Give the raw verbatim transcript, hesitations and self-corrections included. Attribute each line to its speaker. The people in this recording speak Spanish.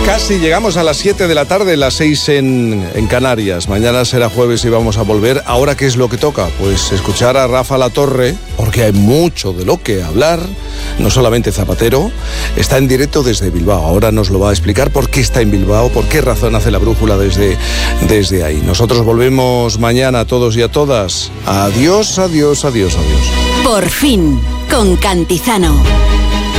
Speaker 1: Casi llegamos a las siete de la tarde, las seis en, en Canarias. Mañana será jueves y vamos a volver. Ahora, ¿qué es lo que toca? Pues escuchar a Rafa Latorre, porque hay mucho de lo que hablar. No solamente Zapatero, está en directo desde Bilbao. Ahora nos lo va a explicar por qué está en Bilbao, por qué razón hace la brújula desde, desde ahí. Nosotros volvemos mañana a todos y a todas. Adiós, adiós, adiós, adiós.
Speaker 2: Por fin, con Cantizano.